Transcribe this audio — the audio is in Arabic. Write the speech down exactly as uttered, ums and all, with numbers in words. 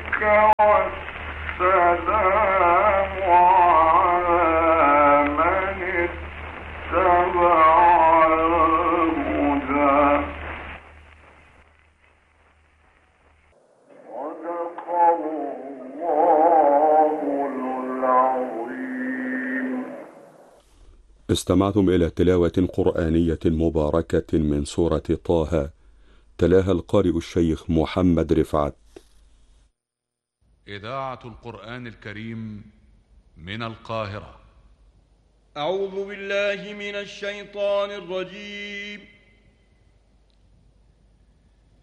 استمعتم إلى تلاوة قرآنية مباركة من سورة طه، تلاها القارئ الشيخ محمد رفعت. إذاعة القرآن الكريم من القاهرة. أعوذ بالله من الشيطان الرجيم.